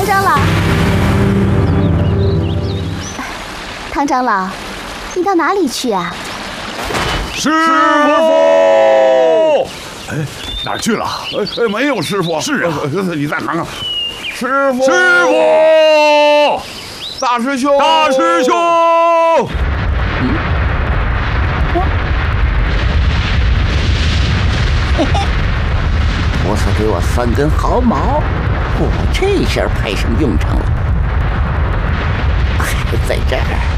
唐长老，唐长老，你到哪里去啊？ 师傅， 哎，哪儿去了？ 没有师傅。 是啊， 你再看看，师傅， 师傅， 大师兄， 大师兄。 菩萨给我3根毫毛，我这下派上用场了。还在这儿。